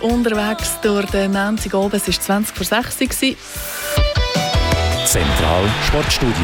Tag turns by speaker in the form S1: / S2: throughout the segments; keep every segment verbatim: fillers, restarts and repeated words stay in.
S1: unterwegs durch den Montagabend. Es war zwanzig vor sechs.
S2: Zentral Sportstudio.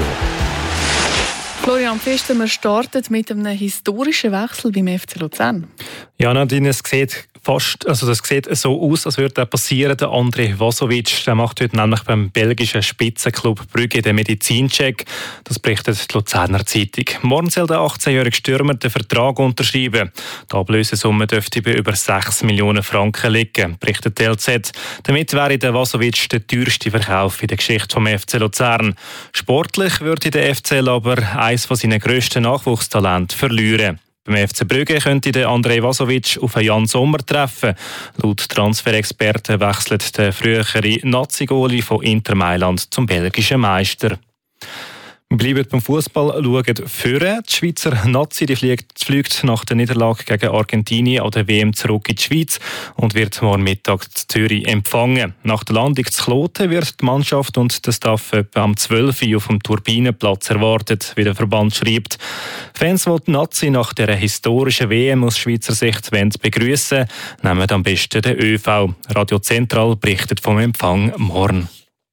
S1: Florian Pfister, wir starten mit einem historischen Wechsel beim F C Luzern.
S3: Ja, Nadine, es sieht fast, also das sieht so aus, als würde das passieren. Der Andrej Vasovic, der macht heute nämlich beim belgischen Spitzenklub Brügge den Medizincheck. Das berichtet die Luzerner Zeitung. Morgen soll der achtzehnjährige Stürmer den Vertrag unterschreiben. Die Ablösesumme dürfte bei über sechs Millionen Franken liegen, berichtet die L Z. Damit wäre der Vasovic der teuerste Verkauf in der Geschichte vom F C Luzern. Sportlich würde der F C L aber eines von seinen grössten Nachwuchstalenten verlieren. Beim F C Brügge könnte der Andrej Vasovic auf Jan Sommer treffen. Laut Transferexperten wechselt der frühere Nazi-Goalie von Inter Mailand zum belgischen Meister. Wir bleiben beim Fußball, schauen führen. Die Schweizer Nazi die fliegt, fliegt nach der Niederlage gegen Argentinien an der W M zurück in die Schweiz und wird morgen Mittag in Zürich empfangen. Nach der Landung zu Kloten wird die Mannschaft und der Staff etwa am zwölf Uhr auf dem Turbinenplatz erwartet, wie der Verband schreibt. Fans, die die Nazi nach dieser historischen W M aus Schweizer Sicht begrüßen, nehmen am besten den ÖV. Radio Zentral berichtet vom Empfang morgen.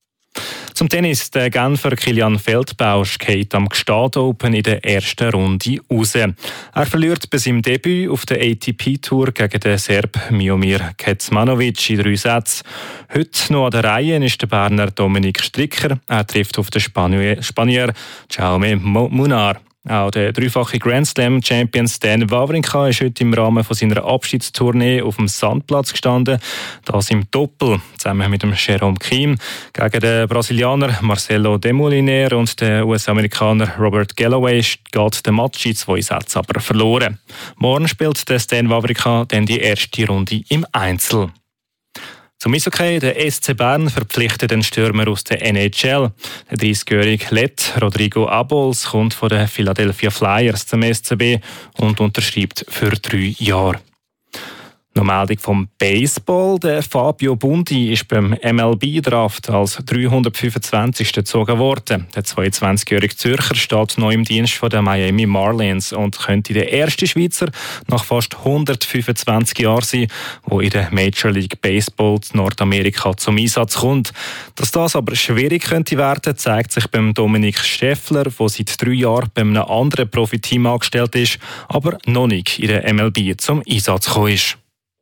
S3: Zum Tennis. Der Genfer Kilian Feldbausch geht am Gstaad Open in der ersten Runde raus. Er verliert bei seinem Debüt auf der A T P-Tour gegen den Serb Miomir Kecmanovic in drei Sätzen. Heute noch an der Reihe ist der Berner Dominik Stricker. Er trifft auf den Spanier, Spanier Jaume Munar. Auch der dreifache Grand Slam Champion Stan Wawrinka ist heute im Rahmen von seiner Abschiedstournee auf dem Sandplatz gestanden. Das im Doppel, zusammen mit dem Jerome Kim, gegen den Brasilianer Marcelo Demoliner und den U S-Amerikaner Robert Galloway geht der Match in zwei Sätzen aber verloren. Morgen spielt der Stan Wawrinka dann die erste Runde im Einzel. Zum Eishockey, der S C Bern verpflichtet den Stürmer aus der N H L. Der dreißigjährige Lett Rodrigo Abols kommt von den Philadelphia Flyers zum S C B und unterschreibt für drei Jahre. Noch Meldung vom Baseball. Der Fabio Bundi ist beim M L B-Draft als dreihundertfünfundzwanzigster gezogen worden. Der zweiundzwanzigjährige Zürcher steht neu im Dienst der Miami Marlins und könnte der erste Schweizer nach fast hundertfünfundzwanzig Jahren sein, der in der Major League Baseball in Nordamerika zum Einsatz kommt. Dass das aber schwierig könnte werden, zeigt sich beim Dominik Steffler, der seit drei Jahren bei einem anderen Profiteam angestellt ist, aber noch nicht in der M L B zum Einsatz gekommen ist.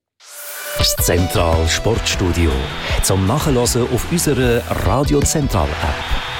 S2: Das Zentral Sportstudio zum Nachhören auf unserer Radio Zentral App.